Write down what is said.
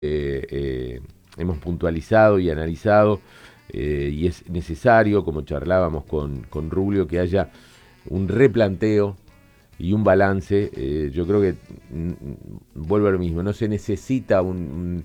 hemos puntualizado y analizado, y es necesario, como charlábamos con Rubio, que haya un replanteo y un balance. Yo creo que, vuelvo a lo mismo, no se necesita